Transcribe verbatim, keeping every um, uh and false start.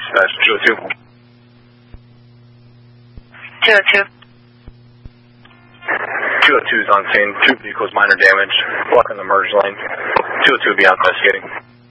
dispatch, two oh two. two oh two. two oh two is on scene. Two vehicles, minor damage. Blocking the merge lane. two oh two will be out investigating.